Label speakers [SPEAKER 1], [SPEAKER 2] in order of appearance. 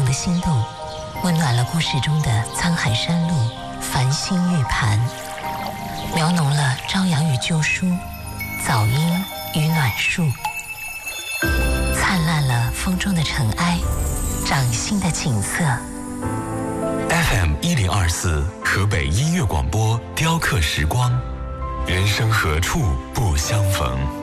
[SPEAKER 1] 了心动，温暖了故事中的沧海山路、繁星玉盘，描浓了朝阳与旧书、早莺与暖树，灿烂了风中的尘埃、掌心的景色。
[SPEAKER 2] FM1024河北音乐广播，雕刻时光，人生何处不相逢。